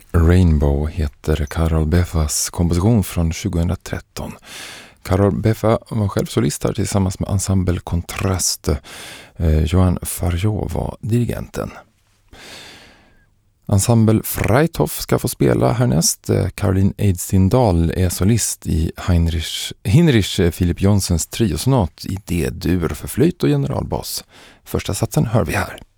Rainbow heter Karol Beffas komposition från 2013. Karol Beffa var själv solist här tillsammans med ensemble Kontrast. Johan Farjot var dirigenten. Ensemble Freithof ska få spela härnäst. Caroline Eidstindal är solist i Heinrich Philip Johnsens triosonat i D-dur för flöjt och generalbas. Första satsen hör vi här.